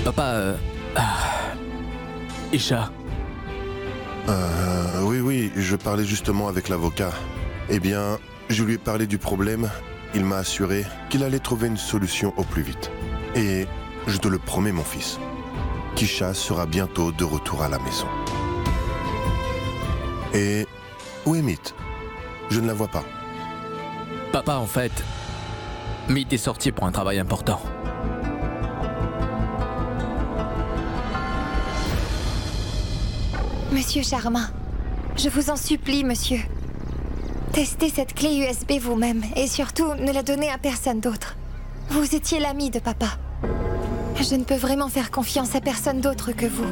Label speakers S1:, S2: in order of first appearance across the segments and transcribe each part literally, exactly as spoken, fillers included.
S1: Papa, euh... Ah... Isha.
S2: Euh, oui, oui, je parlais justement avec l'avocat. Eh bien, je lui ai parlé du problème. Il m'a assuré qu'il allait trouver une solution au plus vite. Et je te le promets, mon fils, Kisha sera bientôt de retour à la maison. Et où est Meet? Je ne la vois pas.
S1: Papa, en fait, Meet est sorti pour un travail important.
S3: Monsieur Sharma, je vous en supplie, monsieur. Testez cette clé U S B vous-même et surtout, ne la donnez à personne d'autre. Vous étiez l'ami de papa. Je ne peux vraiment faire confiance à personne d'autre que vous.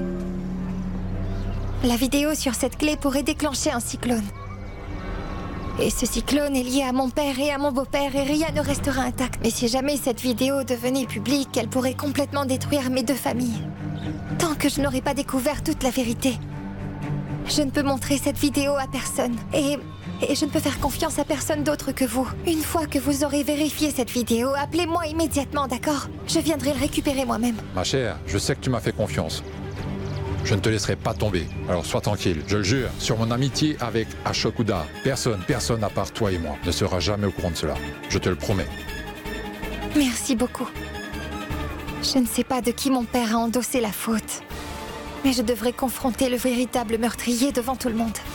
S3: La vidéo sur cette clé pourrait déclencher un cyclone. Et ce cyclone est lié à mon père et à mon beau-père et rien ne restera intact. Mais si jamais cette vidéo devenait publique, elle pourrait complètement détruire mes deux familles. Tant que je n'aurai pas découvert toute la vérité, je ne peux montrer cette vidéo à personne. Et, et je ne peux faire confiance à personne d'autre que vous. Une fois que vous aurez vérifié cette vidéo, appelez-moi immédiatement, d'accord? Je viendrai le récupérer moi-même.
S4: Ma chère, je sais que tu m'as fait confiance. Je ne te laisserai pas tomber. Alors sois tranquille, je le jure. Sur mon amitié avec Ashokuda, personne, personne à part toi et moi ne sera jamais au courant de cela. Je te le promets.
S3: Merci beaucoup. Je ne sais pas de qui mon père a endossé la faute. Mais je devrais confronter le véritable meurtrier devant tout le monde.